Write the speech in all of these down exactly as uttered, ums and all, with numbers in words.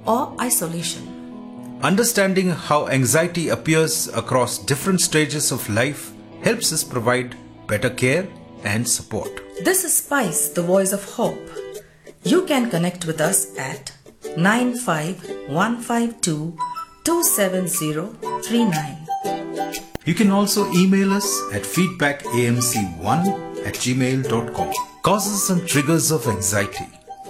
or isolation. Understanding how anxiety appears across different stages of life helps us provide better care and support. This is Spice, the voice of hope. You can connect with us at nine five one five two, two seven zero three nine. You can also email us at feedback a m c one at gmail dot com. Causes and triggers of anxiety.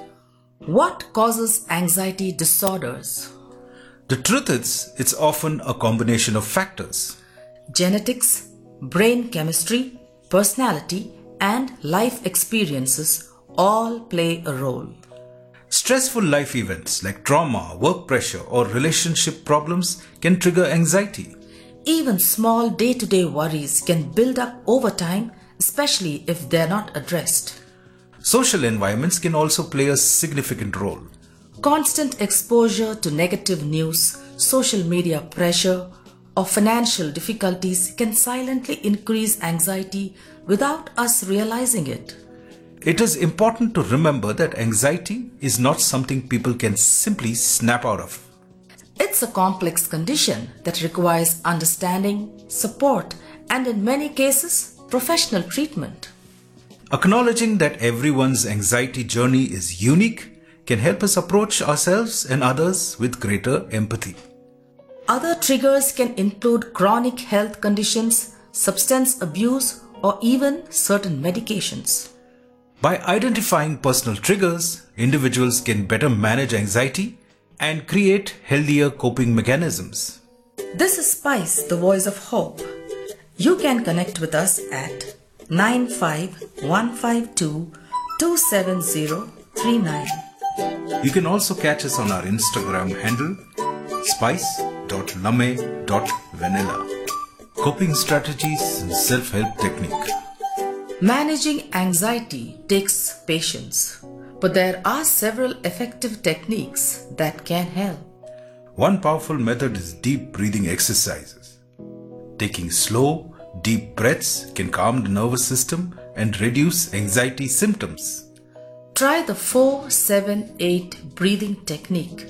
What causes anxiety disorders? The truth is, it's often a combination of factors. Genetics, brain chemistry, personality, and life experiences all play a role. Stressful life events like trauma, work pressure, or relationship problems can trigger anxiety. Even small day-to-day worries can build up over time, especially if they're not addressed. Social environments can also play a significant role. Constant exposure to negative news, social media pressure, or financial difficulties can silently increase anxiety without us realizing it. It is important to remember that anxiety is not something people can simply snap out of. It's a complex condition that requires understanding, support, and in many cases, professional treatment. Acknowledging that everyone's anxiety journey is unique can help us approach ourselves and others with greater empathy. Other triggers can include chronic health conditions, substance abuse, or even certain medications. By identifying personal triggers, individuals can better manage anxiety and create healthier coping mechanisms. This is Spice, the voice of hope. You can connect with us at nine five one five two, two seven zero three nine. You can also catch us on our Instagram handle spice dot lame dot vanilla. Coping strategies and self-help technique. Managing anxiety takes patience, but there are several effective techniques that can help. One powerful method is deep breathing exercises. Taking slow, deep breaths can calm the nervous system and reduce anxiety symptoms. Try the four seven eight breathing technique.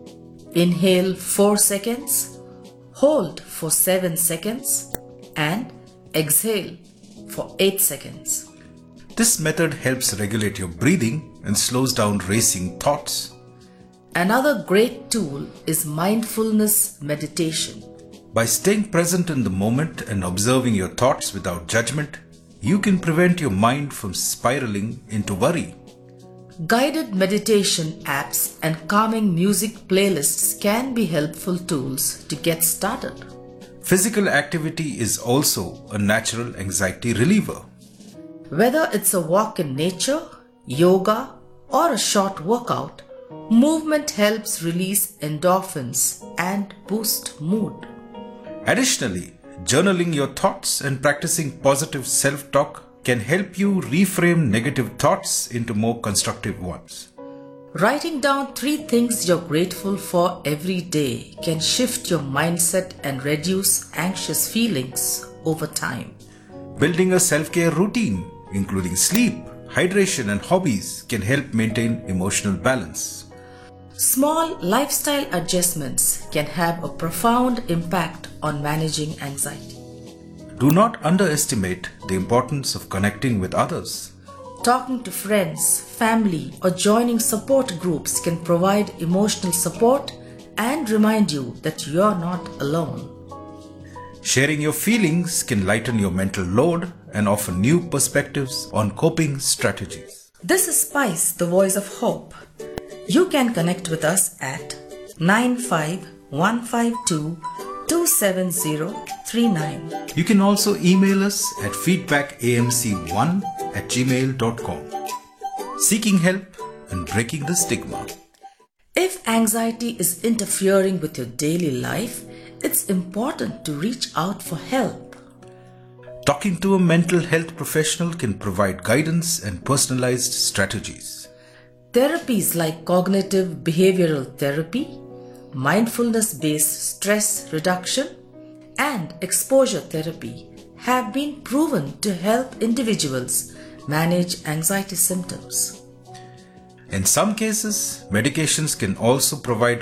Inhale four seconds, hold for seven seconds, and exhale for eight seconds. This method helps regulate your breathing and slows down racing thoughts. Another great tool is mindfulness meditation. By staying present in the moment and observing your thoughts without judgment, you can prevent your mind from spiraling into worry. Guided meditation apps and calming music playlists can be helpful tools to get started. Physical activity is also a natural anxiety reliever. Whether it's a walk in nature, yoga, or a short workout, movement helps release endorphins and boost mood. Additionally, journaling your thoughts and practicing positive self-talk can help you reframe negative thoughts into more constructive ones. Writing down three things you're grateful for every day can shift your mindset and reduce anxious feelings over time. Building a self-care routine, including sleep, hydration, and hobbies, can help maintain emotional balance. Small lifestyle adjustments can have a profound impact on managing anxiety. Do not underestimate the importance of connecting with others. Talking to friends, family, or joining support groups can provide emotional support and remind you that you're not alone. Sharing your feelings can lighten your mental load and offer new perspectives on coping strategies. This is Spice, the voice of hope. You can connect with us at nine five one five two, two seven zero three nine. You can also email us at feedback a m c one at gmail dot com. Seeking help and breaking the stigma. If anxiety is interfering with your daily life, it's important to reach out for help. Talking to a mental health professional can provide guidance and personalized strategies. Therapies like cognitive behavioral therapy, mindfulness-based stress reduction, and exposure therapy have been proven to help individuals manage anxiety symptoms. In some cases, medications can also provide